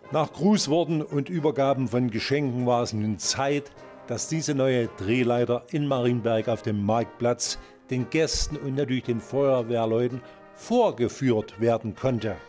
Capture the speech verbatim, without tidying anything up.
Nach Grußworten und Übergaben von Geschenken war es nun Zeit, dass diese neue Drehleiter in Marienberg auf dem Marktplatz den Gästen und natürlich den Feuerwehrleuten vorgeführt werden konnte.